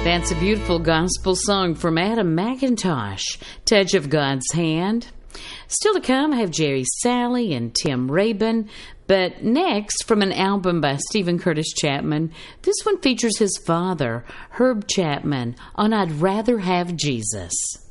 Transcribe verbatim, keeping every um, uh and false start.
That's a beautiful gospel song from Adam McIntosh, Touch of God's Hand. Still to come, I have Jerry Salley and Tim Rabin. But next, from an album by Stephen Curtis Chapman, this one features his father, Herb Chapman, on I'd Rather Have Jesus.